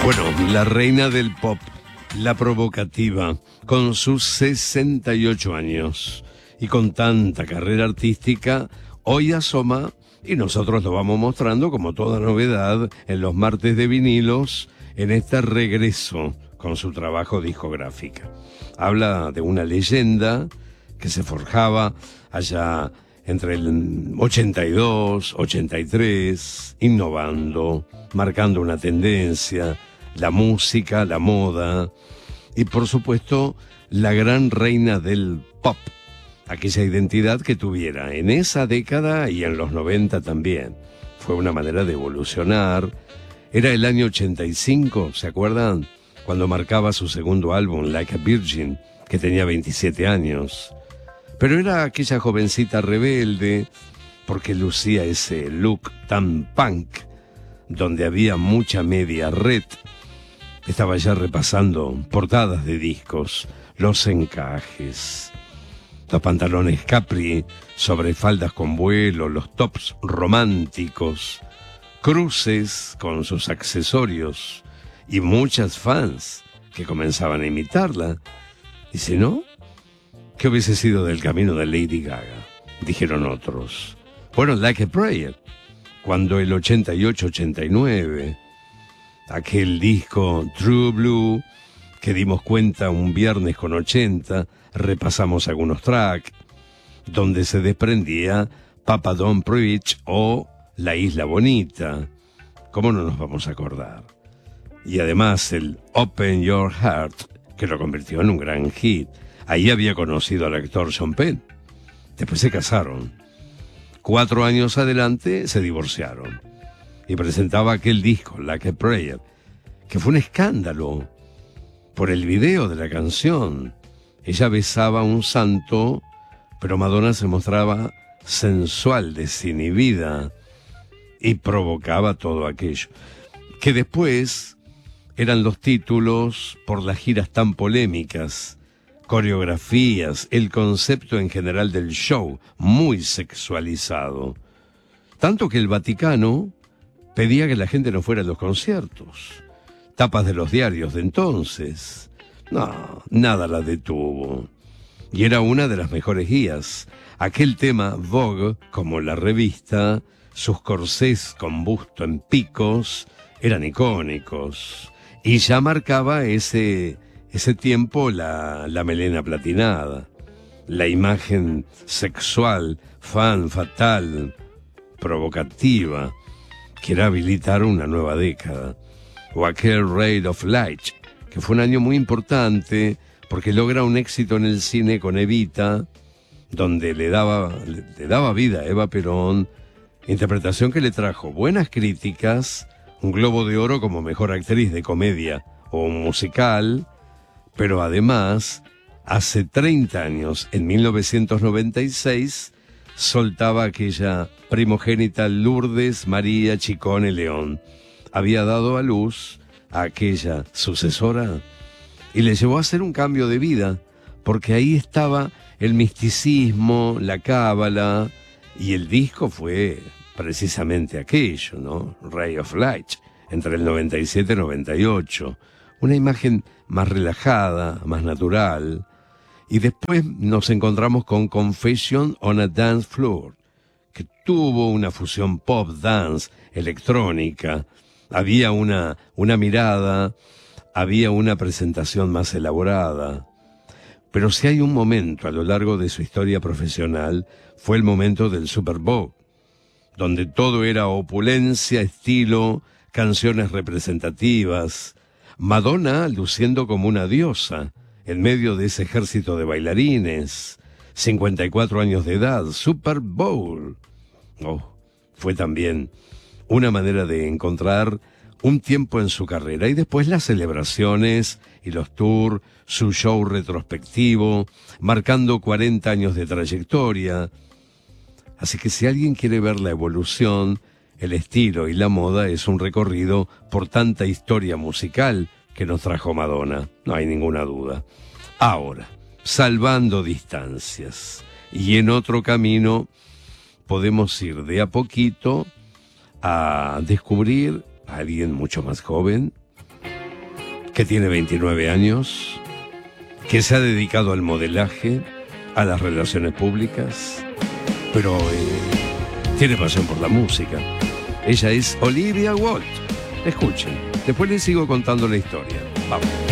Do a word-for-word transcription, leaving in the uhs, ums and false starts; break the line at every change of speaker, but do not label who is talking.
Bueno, la reina del pop, la provocativa, con sus sesenta y ocho años y con tanta carrera artística, hoy asoma y nosotros lo vamos mostrando como toda novedad en los martes de vinilos en este regreso con su trabajo discográfico. Habla de una leyenda que se forjaba allá entre el ochenta y dos, ochenta y tres, innovando, marcando una tendencia, la música, la moda y por supuesto la gran reina del pop, aquella identidad que tuviera en esa década y en los noventa también. Fue una manera de evolucionar. Era el año ochenta y cinco, ¿se acuerdan? Cuando marcaba su segundo álbum, Like a Virgin, que tenía veintisiete años. Pero era aquella jovencita rebelde, porque lucía ese look tan punk, donde había mucha media red. Estaba ya repasando portadas de discos, los encajes, los pantalones capri sobre faldas con vuelo, los tops románticos, cruces con sus accesorios y muchas fans que comenzaban a imitarla. Y si no, ¿qué hubiese sido del camino de Lady Gaga? Dijeron otros. Bueno, Like a Prayer, cuando el ochenta y ocho ochenta y nueve, aquel disco True Blue, que dimos cuenta un viernes con ochenta, repasamos algunos tracks, donde se desprendía Papa Don't Preach o La Isla Bonita. ¿Cómo no nos vamos a acordar? Y además el Open Your Heart, que lo convirtió en un gran hit. Ahí había conocido al actor Sean Penn. Después se casaron. Cuatro años adelante se divorciaron. Y presentaba aquel disco, Like a Prayer, que fue un escándalo por el video de la canción. Ella besaba a un santo, pero Madonna se mostraba sensual, desinhibida, y provocaba todo aquello. Que después eran los títulos por las giras tan polémicas, coreografías, el concepto en general del show, muy sexualizado. Tanto que el Vaticano pedía que la gente no fuera a los conciertos. Tapas de los diarios de entonces. No, nada la detuvo. Y era una de las mejores guías. Aquel tema Vogue, como la revista, sus corsés con busto en picos, eran icónicos. Y ya marcaba ese, ese tiempo la, la melena platinada. La imagen sexual, fan, fatal, provocativa, quiere habilitar una nueva década. O aquel Ray of Light, que fue un año muy importante porque logra un éxito en el cine con Evita, donde le daba, le, le daba vida a Eva Perón, interpretación que le trajo buenas críticas, un Globo de Oro como mejor actriz de comedia o musical, pero además, hace treinta años, en mil novecientos noventa y seis, soltaba aquella primogénita Lourdes María Chicone León. Había dado a luz a aquella sucesora y le llevó a hacer un cambio de vida, porque ahí estaba el misticismo, la cábala, y el disco fue precisamente aquello, ¿no? Ray of Light, entre el noventa y siete y noventa y ocho. Una imagen más relajada, más natural. Y después nos encontramos con Confession on a Dance Floor, que tuvo una fusión pop-dance electrónica. Había una, una mirada, había una presentación más elaborada. Pero si hay un momento a lo largo de su historia profesional, fue el momento del Super Bowl, donde todo era opulencia, estilo, canciones representativas. Madonna luciendo como una diosa en medio de ese ejército de bailarines. cincuenta y cuatro años de edad, Super Bowl. Oh, fue también una manera de encontrar un tiempo en su carrera. Y después las celebraciones y los tours, su show retrospectivo, marcando cuarenta años de trayectoria. Así que si alguien quiere ver la evolución, el estilo y la moda, es un recorrido por tanta historia musical que nos trajo Madonna, no hay ninguna duda. Ahora, salvando distancias, y en otro camino podemos ir de a poquito a descubrir a alguien mucho más joven, que tiene veintinueve años, que se ha dedicado al modelaje, a las relaciones públicas, pero eh, tiene pasión por la música. Ella es Olivia Walsh. Escuchen, después les sigo contando la historia. Vamos.